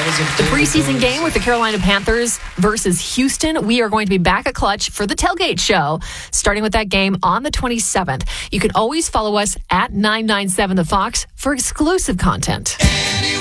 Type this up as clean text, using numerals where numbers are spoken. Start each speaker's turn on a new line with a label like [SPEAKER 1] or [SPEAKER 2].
[SPEAKER 1] The preseason game with the Carolina Panthers versus Houston. We are going to be back at Clutch for the Tailgate Show, starting with that game on the 27th. You can always follow us at 997 The Fox for exclusive content.